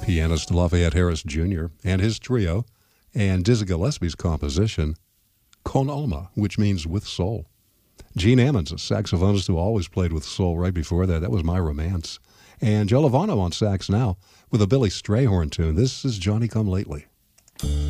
pianist Lafayette Harris Jr. and his trio, and Dizzy Gillespie's composition, Con Alma, which means with soul. Gene Ammons, a saxophonist who always played with soul right before that. That was My Romance. And Joe Lovano on sax now with a Billy Strayhorn tune. This is Johnny Come Lately.